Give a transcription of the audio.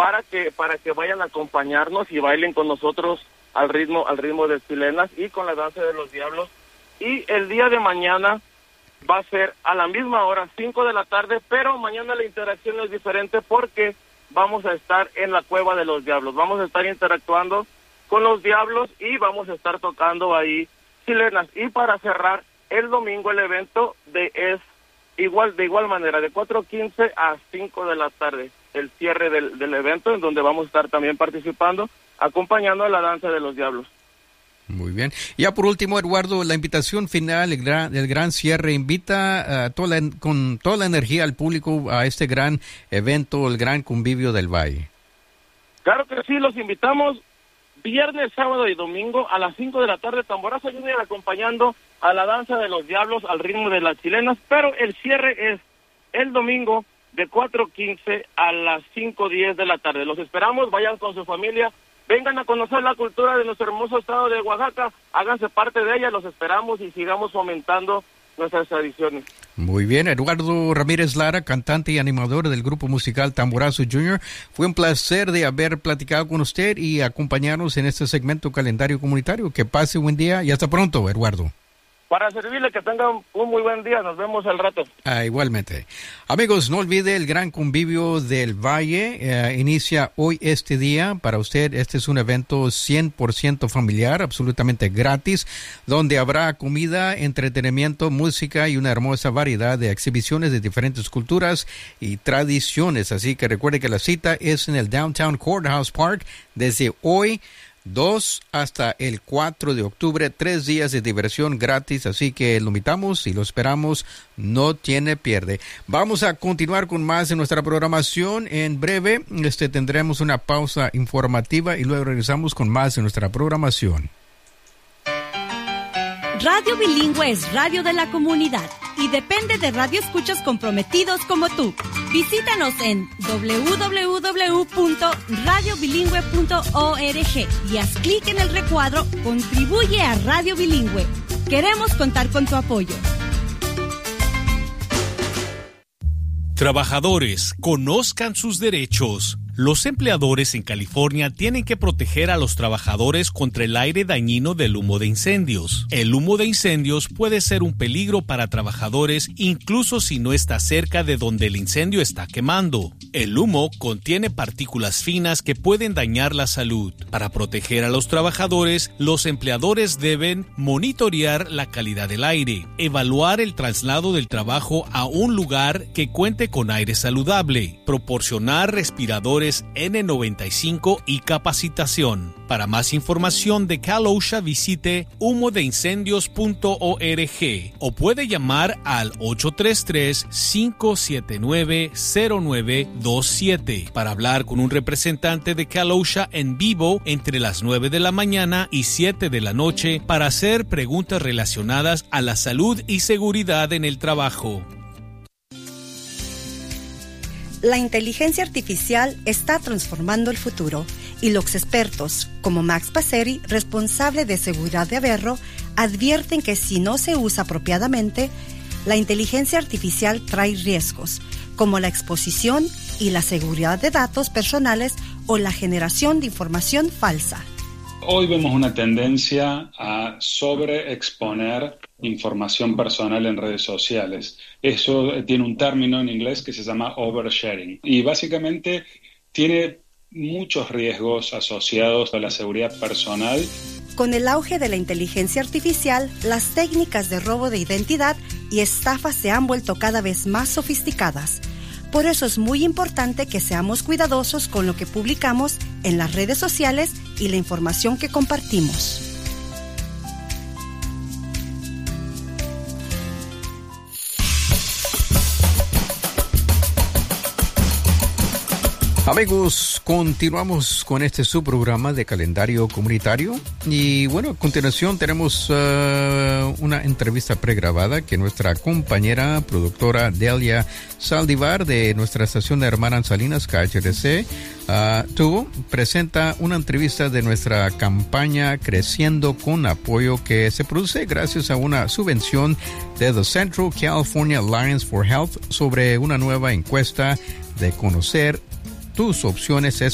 para que vayan a acompañarnos y bailen con nosotros al ritmo de chilenas y con la danza de los diablos. Y el día de mañana va a ser a la misma hora, 5 de la tarde, pero mañana la interacción es diferente porque vamos a estar en la Cueva de los Diablos. Vamos a estar interactuando con los diablos y vamos a estar tocando ahí chilenas. Y para cerrar el domingo el evento de igual manera, de 4:15 a 5 de la tarde, el cierre del evento, en donde vamos a estar también participando, acompañando a la danza de los diablos. Muy bien. Ya por último, Eduardo, la invitación final, el gran cierre, invita con toda la energía al público a este gran evento, el gran convivio del Valle. Claro que sí, los invitamos viernes, sábado y domingo a las 5 de la tarde, Tamborazo Junior acompañando a la danza de los diablos al ritmo de las chilenas, pero el cierre es el domingo de 4:15 a las 5:10 de la tarde. Los esperamos, vayan con su familia, vengan a conocer la cultura de nuestro hermoso estado de Oaxaca, háganse parte de ella, los esperamos y sigamos fomentando nuestras tradiciones. Muy bien, Eduardo Ramírez Lara, cantante y animador del grupo musical Tamborazo Junior. Fue un placer de haber platicado con usted y acompañarnos en este segmento calendario comunitario. Que pase un buen día y hasta pronto, Eduardo. Para servirle, que tengan un muy buen día. Nos vemos al rato. Igualmente. Amigos, no olvide el gran convivio del Valle. Inicia hoy este día. Para usted, este es un evento 100% familiar, absolutamente gratis, donde habrá comida, entretenimiento, música y una hermosa variedad de exhibiciones de diferentes culturas y tradiciones. Así que recuerde que la cita es en el Downtown Courthouse Park desde hoy 2 hasta el 4 de octubre, 3 días de diversión gratis, así que lo invitamos y lo esperamos, no tiene pierde. Vamos a continuar con más de nuestra programación. En breve tendremos una pausa informativa y luego regresamos con más de nuestra programación. Radio Bilingüe es radio de la comunidad y depende de radioescuchas comprometidos como tú. Visítanos en www.radiobilingüe.org y haz clic en el recuadro Contribuye a Radio Bilingüe. Queremos contar con tu apoyo. Trabajadores, conozcan sus derechos. Los empleadores en California tienen que proteger a los trabajadores contra el aire dañino del humo de incendios. El humo de incendios puede ser un peligro para trabajadores incluso si no está cerca de donde el incendio está quemando. El humo contiene partículas finas que pueden dañar la salud. Para proteger a los trabajadores, los empleadores deben monitorear la calidad del aire, evaluar el traslado del trabajo a un lugar que cuente con aire saludable, proporcionar respiradores N95 y capacitación. Para más información de Cal OSHA visite humodeincendios.org o puede llamar al 833-579-0927 para hablar con un representante de Cal OSHA en vivo entre las 9 de la mañana y 7 de la noche para hacer preguntas relacionadas a la salud y seguridad en el trabajo. La inteligencia artificial está transformando el futuro y los expertos, como Max Passeri, responsable de seguridad de Averro, advierten que si no se usa apropiadamente, la inteligencia artificial trae riesgos, como la exposición y la seguridad de datos personales o la generación de información falsa. Hoy vemos una tendencia a sobreexponer información personal en redes sociales. Eso tiene un término en inglés que se llama oversharing y básicamente tiene muchos riesgos asociados a la seguridad personal. Con el auge de la inteligencia artificial, las técnicas de robo de identidad y estafas se han vuelto cada vez más sofisticadas. Por eso es muy importante que seamos cuidadosos con lo que publicamos en las redes sociales y la información que compartimos. Amigos, continuamos con este subprograma de calendario comunitario y bueno, a continuación tenemos una entrevista pregrabada que nuestra compañera productora Delia Saldivar de nuestra estación de Hermanas Salinas KHDC presenta una entrevista de nuestra campaña Creciendo con Apoyo que se produce gracias a una subvención de The Central California Alliance for Health sobre una nueva encuesta de conocer tus opciones